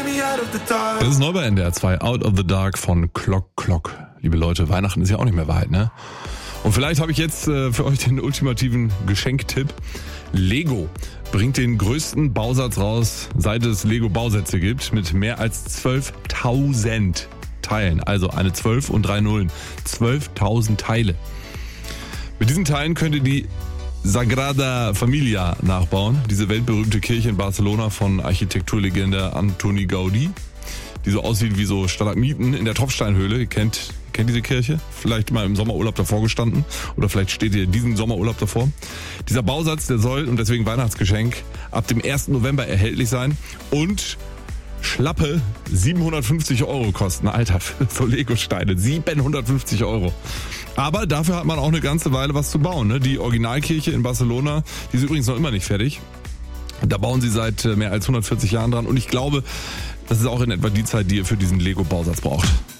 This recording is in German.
Das ist neu bei NDR 2, Out of the Dark von Clock Clock. Liebe Leute, Weihnachten ist ja auch nicht mehr weit, ne? Und vielleicht habe ich jetzt für euch den ultimativen Geschenktipp. Lego bringt den größten Bausatz raus, seit es Lego-Bausätze gibt, mit mehr als 12.000 Teilen. Also eine 12 und 3 Nullen. 12.000 Teile. Mit diesen Teilen könnt ihr die Sagrada Familia nachbauen. Diese weltberühmte Kirche in Barcelona von Architekturlegende Antoni Gaudí, die so aussieht wie so Stalagmiten in der Tropfsteinhöhle. Ihr kennt diese Kirche? Vielleicht mal im Sommerurlaub davor gestanden oder vielleicht steht ihr diesen Sommerurlaub davor. Dieser Bausatz, der soll, und deswegen Weihnachtsgeschenk, ab dem 1. November erhältlich sein und schlappe 750 € kosten. Alter, für so Lego-Steine. 750 €. Aber dafür hat man auch eine ganze Weile was zu bauen. Ne? Die Originalkirche in Barcelona, die ist übrigens noch immer nicht fertig. Da bauen sie seit mehr als 140 Jahren dran. Und ich glaube, das ist auch in etwa die Zeit, die ihr für diesen Lego-Bausatz braucht.